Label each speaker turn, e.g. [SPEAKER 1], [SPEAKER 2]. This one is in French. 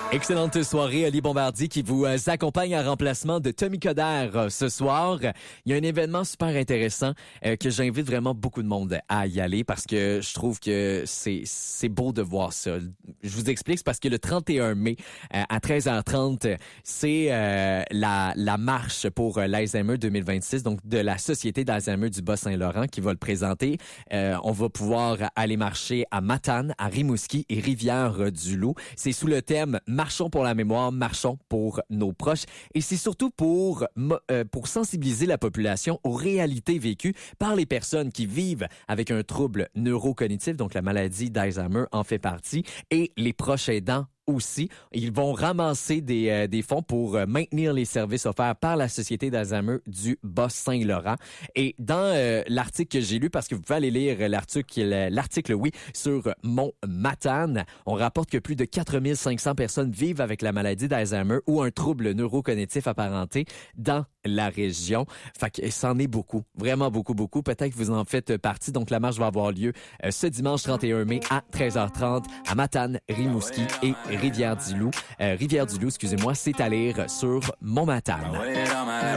[SPEAKER 1] Excellente soirée, Ali Bombardier qui vous accompagne en remplacement de Tommy Coderre ce soir. Il y a un événement super intéressant que j'invite vraiment beaucoup de monde à y aller parce que je trouve que c'est beau de voir ça. Je vous explique, c'est parce que le 31 mai à 13h30, c'est la marche pour l'Alzheimer 2026, donc de la Société d'Alzheimer du Bas-Saint-Laurent qui va le présenter. On va pouvoir aller marcher à Matane, à Rimouski et Rivière-du-Loup. C'est sous le thème Marchons pour la mémoire, marchons pour nos proches. Et c'est surtout pour sensibiliser la population aux réalités vécues par les personnes qui vivent avec un trouble neurocognitif, donc la maladie d'Alzheimer en fait partie, et les proches aidants aussi. Ils vont ramasser des fonds pour maintenir les services offerts par la Société d'Alzheimer du Bas-Saint-Laurent. Et dans l'article que j'ai lu, parce que vous pouvez aller lire l'article, sur Mon Matane, on rapporte que plus de 4500 personnes vivent avec la maladie d'Alzheimer ou un trouble neurocognitif apparenté dans la région. Fait que c'en est beaucoup, vraiment beaucoup, beaucoup. Peut-être que vous en faites partie. Donc, la marche va avoir lieu ce dimanche 31 mai à 13h30 à Matane, Rimouski et Rivière-du-Loup. Rivière-du-Loup, excusez-moi, c'est à lire sur Mon Matane.